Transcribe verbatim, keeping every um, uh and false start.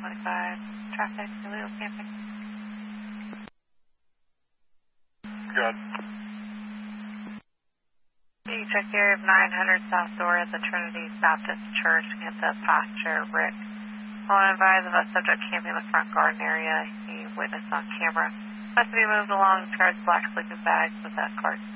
twenty-five. Traffic, illegal camping. Good. You check area of nine hundred South Door at the Trinity Baptist Church at the pasture, Rick. I want to advise of a subject camping in the front garden area. He witnessed on camera. Has to be moved along towards black sleeping bags with that cart.